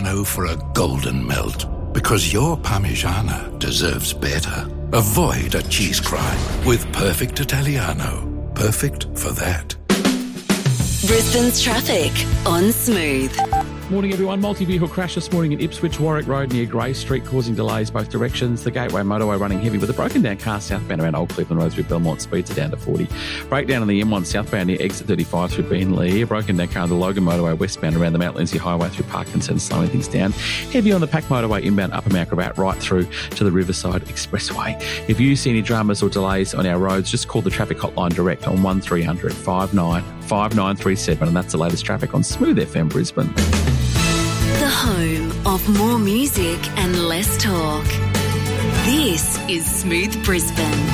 Parmigiano for a golden melt. Because your Parmigiana deserves better. Avoid a cheese crime with Perfect Italiano. Perfect for that. Brisbane's traffic on Smooth. Morning everyone. Multi-vehicle crash this morning in Ipswich, Warwick Road near Grey Street, causing delays both directions. The Gateway motorway running heavy with a broken down car southbound around Old Cleveland Road through Belmont. Speeds are down to 40. Breakdown on the M1 southbound near exit 35 through Beenleigh. A broken down car on the Logan motorway westbound around the Mount Lindsay Highway through Parkinson, slowing things down. Heavy on the Pack motorway inbound Upper Mount Gravatt right through to the Riverside Expressway. If you see any dramas or delays on our roads, just call the traffic hotline direct on 1300 59 5937, and that's the latest traffic on Smooth FM Brisbane. The home of more music and less talk. This is Smooth Brisbane.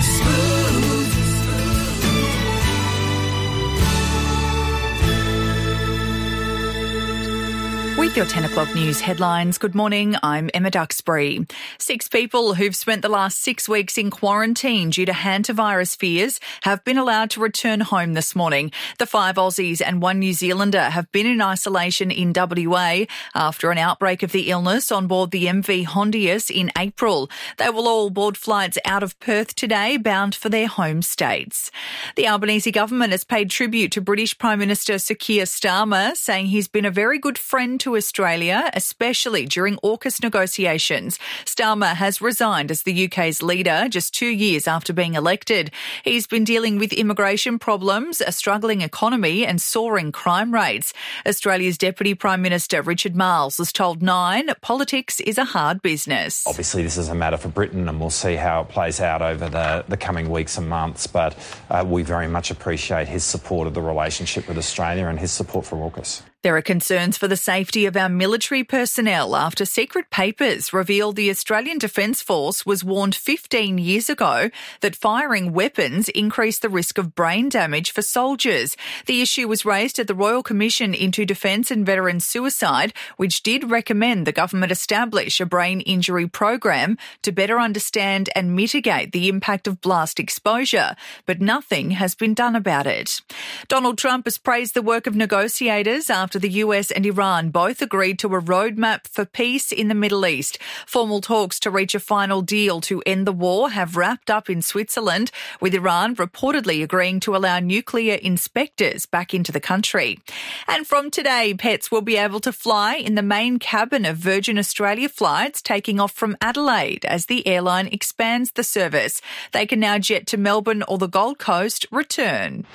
With your 10 o'clock news headlines, good morning, I'm Emma Duxbury. 6 people who've spent the last 6 weeks in quarantine due to hantavirus fears have been allowed to return home this morning. The 5 Aussies and 1 New Zealander have been in isolation in WA after an outbreak of the illness on board the MV Hondius in April. They will all board flights out of Perth today, bound for their home states. The Albanese government has paid tribute to British Prime Minister Sir Keir Starmer, saying he's been a very good friend to Australia, especially during AUKUS negotiations. Starmer has resigned as the UK's leader just 2 years after being elected. He's been dealing with immigration problems, a struggling economy and soaring crime rates. Australia's Deputy Prime Minister Richard Marles has told Nine politics is a hard business. Obviously this is a matter for Britain and we'll see how it plays out over the coming weeks and months, but we very much appreciate his support of the relationship with Australia and his support for AUKUS. There are concerns for the safety of our military personnel after secret papers reveal the Australian Defence Force was warned 15 years ago that firing weapons increased the risk of brain damage for soldiers. The issue was raised at the Royal Commission into Defence and Veteran Suicide, which did recommend the government establish a brain injury program to better understand and mitigate the impact of blast exposure, but nothing has been done about it. Donald Trump has praised the work of negotiators after the US and Iran both agreed to a roadmap for peace in the Middle East. Formal talks to reach a final deal to end the war have wrapped up in Switzerland, with Iran reportedly agreeing to allow nuclear inspectors back into the country. And from today, pets will be able to fly in the main cabin of Virgin Australia flights taking off from Adelaide as the airline expands the service. They can now jet to Melbourne or the Gold Coast return.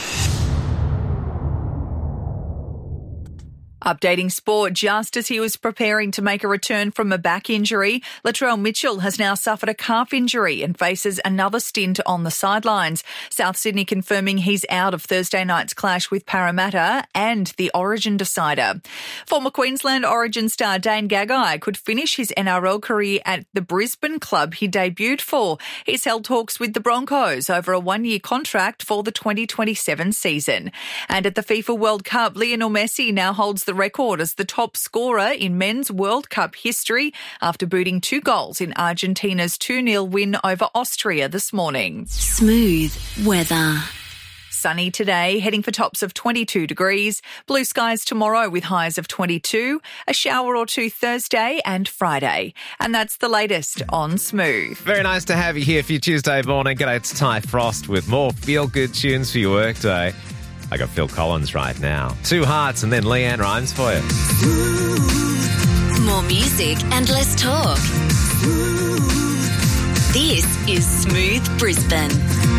Updating sport, just as he was preparing to make a return from a back injury, Latrell Mitchell has now suffered a calf injury and faces another stint on the sidelines. South Sydney confirming he's out of Thursday night's clash with Parramatta and the Origin decider. Former Queensland Origin star Dane Gagai could finish his NRL career at the Brisbane club he debuted for. He's held talks with the Broncos over a 1-year contract for the 2027 season. And at the FIFA World Cup, Lionel Messi now holds the record as the top scorer in men's World Cup history after booting 2 goals in Argentina's 2-0 win over Austria this morning. Smooth weather. Sunny today, heading for tops of 22 degrees. Blue skies tomorrow with highs of 22. A shower or 2 Thursday and Friday. And that's the latest on Smooth. Very nice to have you here for your Tuesday morning. G'day, it's Ty Frost with more feel-good tunes for your workday. I got Phil Collins right now. 2 Hearts and then Leanne Rimes for you. More music and less talk. This is Smooth Brisbane.